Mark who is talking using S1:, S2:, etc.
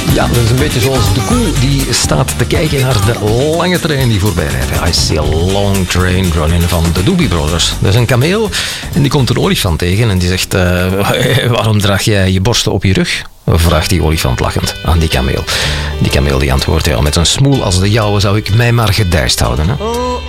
S1: Ja, dat is een beetje zoals de koe die staat te kijken naar de lange trein die voorbij rijdt. I see a long train running van de Doobie Brothers. Dat is een kameel en die komt een olifant tegen en die zegt... waarom draag jij je borsten op je rug? Vraagt die olifant lachend aan die kameel. Die kameel die antwoordt, ja, met een smoel als de jouwe zou ik mij maar gedijst houden. Hè?